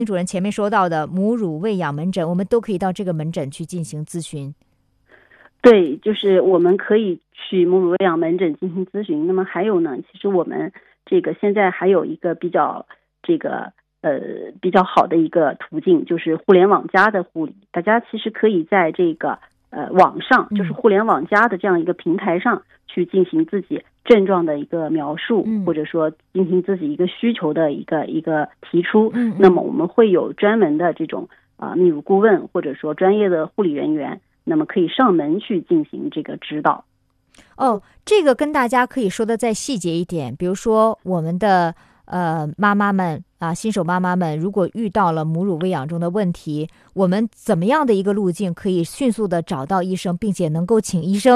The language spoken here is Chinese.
主任前面说到的母乳喂养门诊，我们都可以到这个门诊去进行咨询。 对，就是我们可以去母乳喂养门诊进行咨询。那么还有呢，其实我们这个现在还有一个比较好的一个途径，就是互联网加的护理。大家其实可以在这个网上，就是互联网加的这样一个平台上去进行自己症状的一个描述，或者说进行自己一个需求的一个提出。那么我们会有专门的这种泌乳顾问，或者说专业的护理人员，那么可以上门去进行这个指导。 这个跟大家可以说的再细节一点，比如说我们的妈妈们新手妈妈们，如果遇到了母乳喂养中的问题，我们怎么样的一个路径可以迅速的找到医生，并且能够请医生